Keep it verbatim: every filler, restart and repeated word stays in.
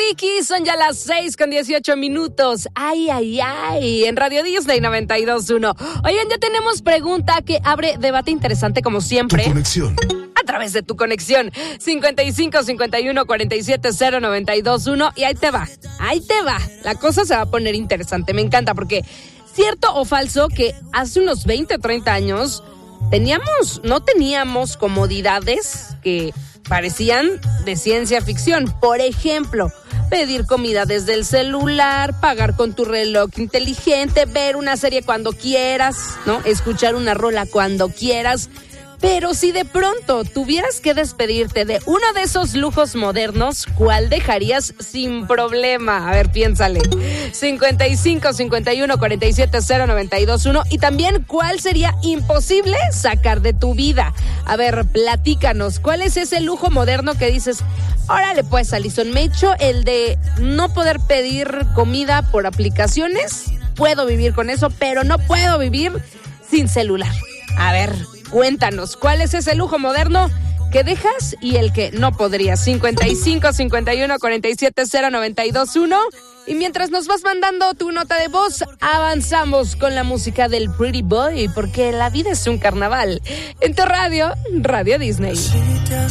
Ricky, son ya las seis con dieciocho minutos. Ay, ay, ay, en Radio Disney noventa y dos punto uno. Oigan, ya tenemos pregunta que abre debate interesante como siempre. Tu conexión. A través de tu conexión. cincuenta y cinco, cincuenta y uno, cuarenta y siete, cero, noventa y dos punto uno. Y ahí te va, ahí te va. La cosa se va a poner interesante, me encanta porque ¿cierto o falso que hace unos veinte o treinta años teníamos, no teníamos comodidades que parecían de ciencia ficción? Por ejemplo, pedir comida desde el celular, pagar con tu reloj inteligente, ver una serie cuando quieras, ¿no? Escuchar una rola cuando quieras. Pero si de pronto tuvieras que despedirte de uno de esos lujos modernos, ¿cuál dejarías sin problema? A ver, piénsale. cincuenta y cinco, cincuenta y uno, cuarenta y siete, cero, noventa y dos punto uno. Y también, ¿cuál sería imposible sacar de tu vida? A ver, platícanos. ¿Cuál es ese lujo moderno que dices, órale pues, Alison, me echo el de no poder pedir comida por aplicaciones? Puedo vivir con eso, pero no puedo vivir sin celular. A ver, cuéntanos, ¿cuál es ese lujo moderno que dejas y el que no podrías? cincuenta y cinco, cincuenta y uno, cuarenta y siete, cero, noventa y dos punto uno. Y mientras nos vas mandando tu nota de voz, avanzamos con la música del Pretty Boy, porque la vida es un carnaval. En tu radio, Radio Disney.